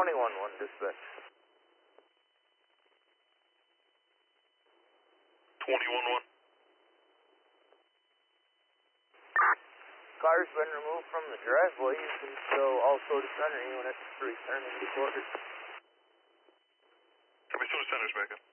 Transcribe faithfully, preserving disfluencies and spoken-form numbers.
twenty-one one, dispatch. twenty-one one. Car's been removed from the driveway. You can show also to center units to return into quarters. Copy, so the center's back in.